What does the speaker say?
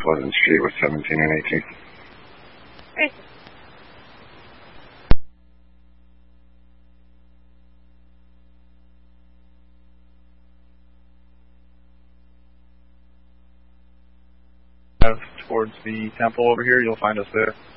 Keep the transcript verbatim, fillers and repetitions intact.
Pleasant Street with seventeen and eighteen. Great. Towards the temple over here, you'll find us there.